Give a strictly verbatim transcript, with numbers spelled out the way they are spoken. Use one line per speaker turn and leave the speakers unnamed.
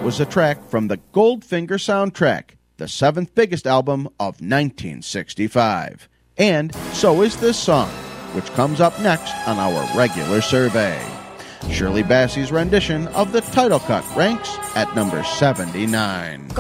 was a track from the Goldfinger soundtrack, the seventh biggest album of nineteen sixty-five. And so is this song, which comes up next on our regular survey. Shirley Bassey's rendition of the title cut ranks at number seventy-nine.